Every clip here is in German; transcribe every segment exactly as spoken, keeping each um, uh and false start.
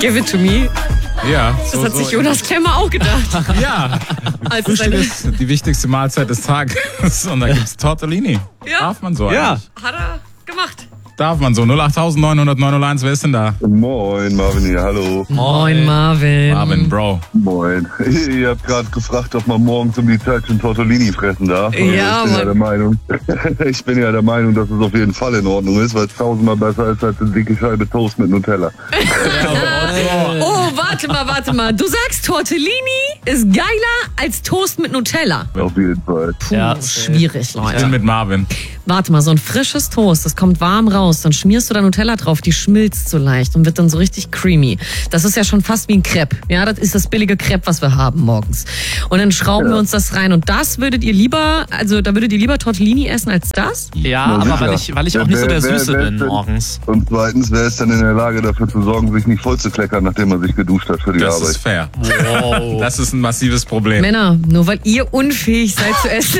Give it to me. Ja. Das so, hat so sich Jonas Klemmer auch gedacht. Ja. Als Frühstück seine- ist die wichtigste Mahlzeit des Tages. Und da gibt's Tortellini. Ja. Darf man so Ja. eigentlich? Hat er gemacht. Darf man so. null acht neun null null neun null eins, wer ist denn da? Moin, Marvin hier, hallo. Moin, Marvin. Marvin, Bro. Moin. Ihr habt gerade gefragt, ob man morgens um die Zeit schon Tortellini fressen darf. Also Ja, ich bin ja Mann. der Meinung, ich bin ja der Meinung, dass es auf jeden Fall in Ordnung ist, weil es tausendmal besser ist als eine dicke Scheibe Toast mit Nutella. Oh, warte mal, warte mal. Du sagst, Tortellini ist geiler als Toast mit Nutella. Auf jeden Fall. Puh, Ja. schwierig, Ich bin Leute. mit Marvin. Warte mal, so ein frisches Toast, das kommt warm raus, dann schmierst du da Nutella drauf, die schmilzt so leicht und wird dann so richtig creamy. Das ist ja schon fast wie ein Crepe. Ja, das ist das billige Crepe, was wir haben morgens. Und dann schrauben Ja. wir uns das rein. Und das würdet ihr lieber, also da würdet ihr lieber Tortellini essen als das? Ja, Na, aber sicher. weil ich, weil ich auch Wer- nicht so der wer- Süße wer- bin wer- morgens. Und zweitens, wer ist dann in der Lage dafür zu sorgen, sich nicht voll zu kleckern, nachdem man sich geduscht hat für die Das Arbeit? ist fair. Wow. Das ist ein massives Problem. Männer, nur weil ihr unfähig seid zu essen.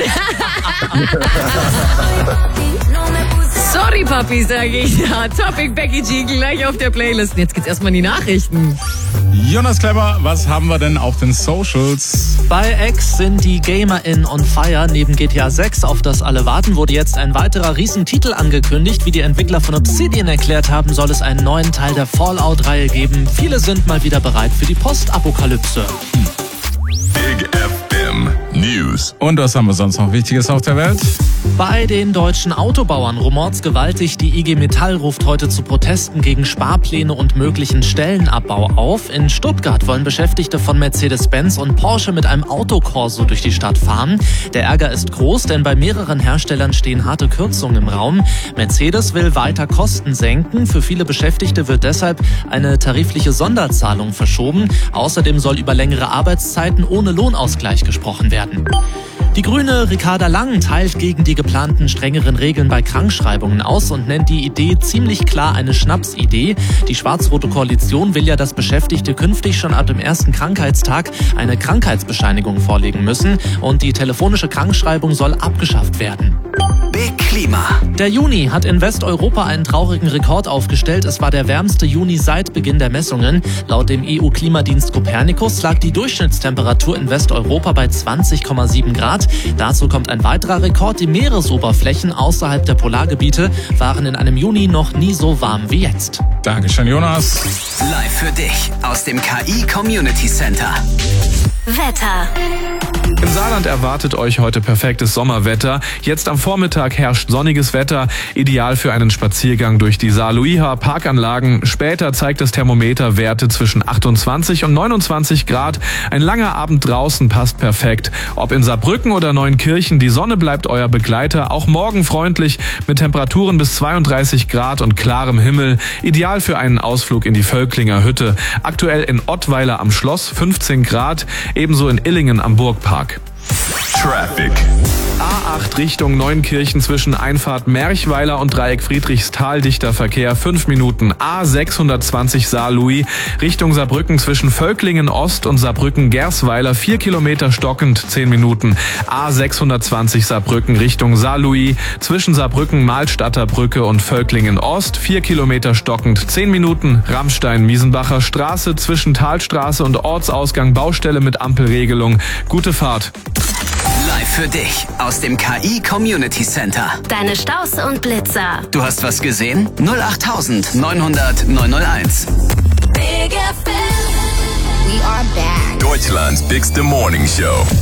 Sorry, Papi, sage ich. Ja, Topic Becky G gleich auf der Playlist. Und jetzt geht's erstmal in die Nachrichten. Jonas Klemmer, was haben wir denn auf den Socials? Bei X sind die GamerInnen on fire. Neben G T A sechs, auf das alle warten, wurde jetzt ein weiterer Riesentitel angekündigt. Wie die Entwickler von Obsidian erklärt haben, soll es einen neuen Teil der Fallout-Reihe geben. Viele sind mal wieder bereit für die Postapokalypse. Big F M News. Und was haben wir sonst noch Wichtiges auf der Welt? Bei den deutschen Autobauern rumort's gewaltig. Die I G Metall ruft heute zu Protesten gegen Sparpläne und möglichen Stellenabbau auf. In Stuttgart wollen Beschäftigte von Mercedes-Benz und Porsche mit einem Autokorso durch die Stadt fahren. Der Ärger ist groß, denn bei mehreren Herstellern stehen harte Kürzungen im Raum. Mercedes will weiter Kosten senken. Für viele Beschäftigte wird deshalb eine tarifliche Sonderzahlung verschoben. Außerdem soll über längere Arbeitszeiten ohne Lohnausgleich gesprochen werden. Die Grüne Ricarda Lang teilt gegen die geplanten strengeren Regeln bei Krankschreibungen aus und nennt die Idee ziemlich klar eine Schnapsidee. Die schwarz-rote Koalition will ja, dass Beschäftigte künftig schon ab dem ersten Krankheitstag eine Krankheitsbescheinigung vorlegen müssen und die telefonische Krankschreibung soll abgeschafft werden. Big Klima. Der Juni hat in Westeuropa einen traurigen Rekord aufgestellt. Es war der wärmste Juni seit Beginn der Messungen. Laut dem E U-Klimadienst Copernicus lag die Durchschnittstemperatur in Westeuropa bei zwanzig Komma sieben Grad. Dazu kommt ein weiterer Rekord. Die Meeresoberflächen außerhalb der Polargebiete waren in einem Juni noch nie so warm wie jetzt. Dankeschön, Jonas. Live für dich aus dem K I Community Center. Wetter. Im Saarland erwartet euch heute perfektes Sommerwetter. Jetzt am Vormittag herrscht sonniges Wetter, ideal für einen Spaziergang durch die Saar-Louis-Haar Parkanlagen. Später zeigt das Thermometer Werte zwischen achtundzwanzig und neunundzwanzig Grad. Ein langer Abend draußen passt perfekt. Ob in Saarbrücken oder Neunkirchen, die Sonne bleibt euer Begleiter. Auch morgen freundlich mit Temperaturen bis zweiunddreißig Grad und klarem Himmel. Ideal für einen Ausflug in die Völklinger Hütte. Aktuell in Ottweiler am Schloss fünfzehn Grad, ebenso in Illingen am Burgpark. Traffic. A acht Richtung Neunkirchen zwischen Einfahrt Merchweiler und Dreieck Friedrichsthal dichter Verkehr fünf Minuten. A sechshundertzwanzig Saar-Louis Richtung Saarbrücken zwischen Völklingen Ost und Saarbrücken Gersweiler vier Kilometer stockend zehn Minuten. A sechshundertzwanzig Saarbrücken Richtung Saar-Louis zwischen Saarbrücken Mahlstadter Brücke und Völklingen Ost vier Kilometer stockend zehn Minuten. Ramstein-Miesenbacher Straße zwischen Talstraße und Ortsausgang Baustelle mit Ampelregelung. Gute Fahrt. Live für dich aus dem K I Community Center. Deine Staus und Blitzer. Du hast was gesehen? null acht neun null null neun null eins. Big F M. We are back. Deutschland's bigste Morning Show.